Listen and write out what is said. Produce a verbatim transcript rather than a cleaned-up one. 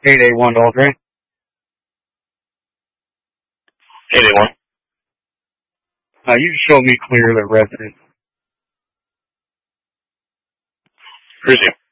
eight eight one Dollar Tree. eight eight one. Uh, you show me clear the resident. Cruise you.